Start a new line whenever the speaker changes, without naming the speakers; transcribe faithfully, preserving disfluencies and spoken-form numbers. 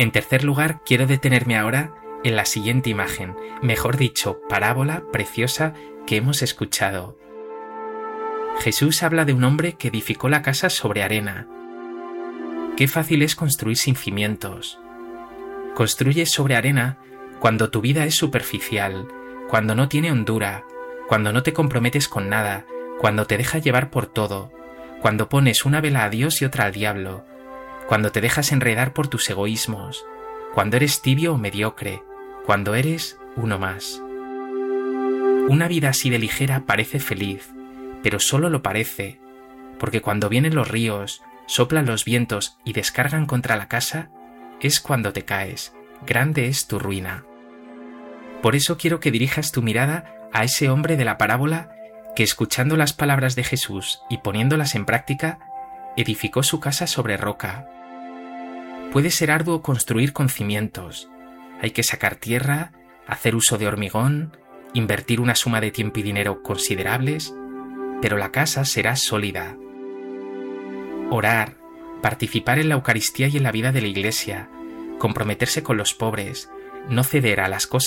En tercer lugar, quiero detenerme ahora en la siguiente imagen, mejor dicho, parábola preciosa que hemos escuchado. Jesús habla de un hombre que edificó la casa sobre arena. Qué fácil es construir sin cimientos. Construyes sobre arena cuando tu vida es superficial, cuando no tiene hondura, cuando no te comprometes con nada, cuando te dejas llevar por todo, cuando pones una vela a Dios y otra al diablo, cuando te dejas enredar por tus egoísmos, cuando eres tibio o mediocre, cuando eres uno más. Una vida así de ligera parece feliz, pero solo lo parece, porque cuando vienen los ríos, soplan los vientos y descargan contra la casa, es cuando te caes, grande es tu ruina. Por eso quiero que dirijas tu mirada a ese hombre de la parábola que, escuchando las palabras de Jesús y poniéndolas en práctica, edificó su casa sobre roca. Puede ser arduo construir con cimientos. Hay que sacar tierra, hacer uso de hormigón, invertir una suma de tiempo y dinero considerables, pero la casa será sólida. Orar, participar en la Eucaristía y en la vida de la Iglesia, comprometerse con los pobres, no ceder a las cosas